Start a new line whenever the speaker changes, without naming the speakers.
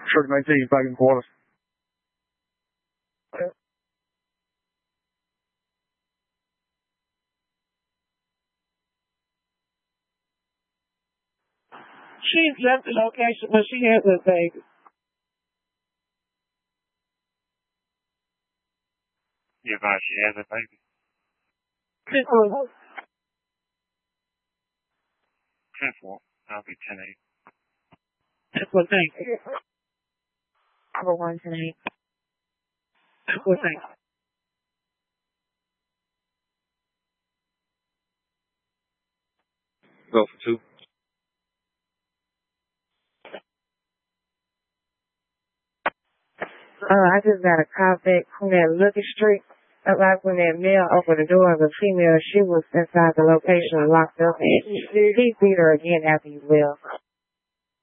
Truck 19, back in quarters.
She's left the location, but she has a baby.
You advise she has a baby? 10-4. I'll be 10-8.
That's what thank you.
I will 1 tonight.
That's what thank you.
Go for 2.
I just got a call back from that Lucky Street. Like when that male opened the door of the female, she was inside the location locked up, and he beat her again after he left.